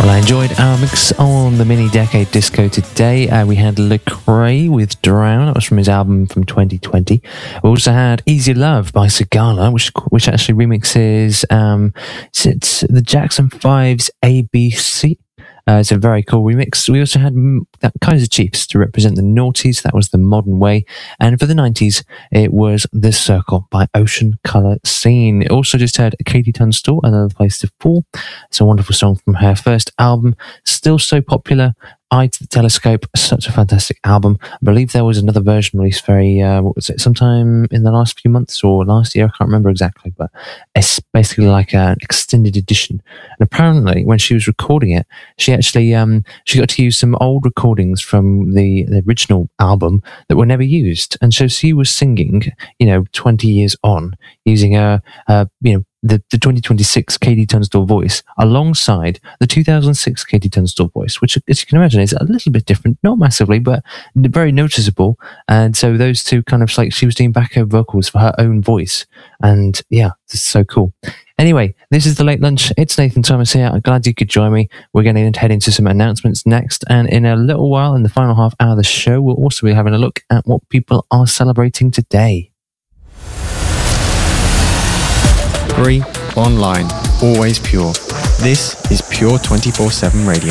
Well, I enjoyed our mix on the Mini Decade Disco today. We had Lecrae with Drown. That was from his album from 2020. We also had Easy Love by Sigala, which actually remixes it's the Jackson 5's ABC. It's a very cool remix. We also had Kaiser Chiefs to represent the noughties. That was The Modern Way. And for the 90s, it was The Circle by Ocean Colour Scene. It also just had Katie Tunstall, Another Place to Fall. It's a wonderful song from her first album. Still so popular. Eye to the Telescope, such a fantastic album. I believe there was another version released sometime in the last few months or last year, I can't remember exactly, but it's basically like an extended edition. And apparently when she was recording it, she actually she got to use some old recordings from the original album that were never used. And so she was singing, 20 years on, using the 2026 Katie Tunstall voice alongside the 2006 Katie Tunstall voice, which, as you can imagine, is a little bit different, not massively, but very noticeable. And so those two kind of like she was doing backup vocals for her own voice. And yeah, it's so cool. Anyway, this is The Late Lunch. It's Nathan Thomas here. I'm glad you could join me. We're going to head into some announcements next. And in a little while, in the final half hour of the show, we'll also be having a look at what people are celebrating today. Free, online, always pure. This is Pure 24/7 Radio.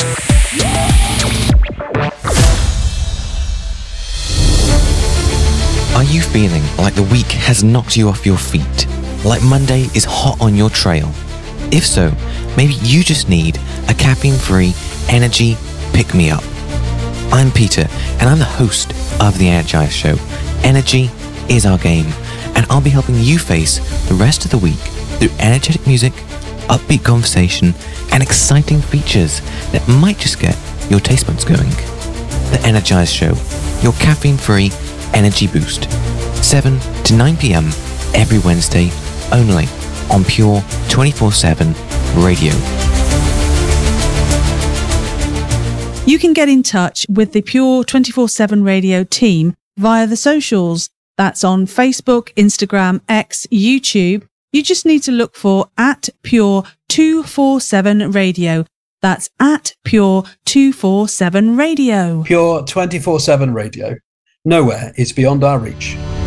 Are you feeling like the week has knocked you off your feet? Like Monday is hot on your trail? If so, maybe you just need a caffeine-free energy pick-me-up. I'm Peter, and I'm the host of The Energize Show. Energy is our game, and I'll be helping you face the rest of the week through energetic music, upbeat conversation, and exciting features that might just get your taste buds going. The Energize Show, your caffeine-free energy boost. 7 to 9 p.m. every Wednesday, only on Pure 24/7 Radio. You can get in touch with the Pure 24/7 Radio team via the socials. That's on Facebook, Instagram, X, YouTube. You just need to look for @Pure 247 Radio. That's @Pure 247 Radio. Pure 24/7 Radio. Nowhere is beyond our reach.